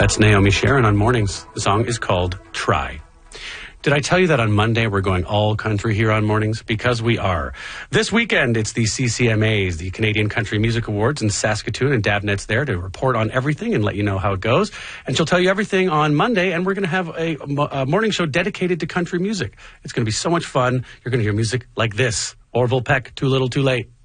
That's Naomi Sharon on Mornings. The song is called Try. Did I tell you that on Monday we're going all country here on Mornings? Because we are. This weekend, it's the CCMAs, the Canadian Country Music Awards in Saskatoon, and Davnet's there to report on everything and let you know how it goes. And she'll tell you everything on Monday, and we're going to have a morning show dedicated to country music. It's going to be so much fun. You're going to hear music like this. Orville Peck, Too Little Too Late.